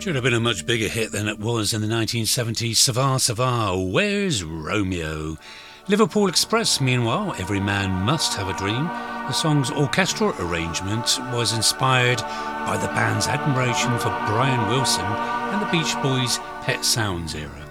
Should have been a much bigger hit than it was in the 1970s. Savar Savar, Where's Romeo? Liverpool Express, meanwhile, Every Man Must Have a Dream. The song's orchestral arrangement was inspired by the band's admiration for Brian Wilson and the Beach Boys' Pet Sounds era.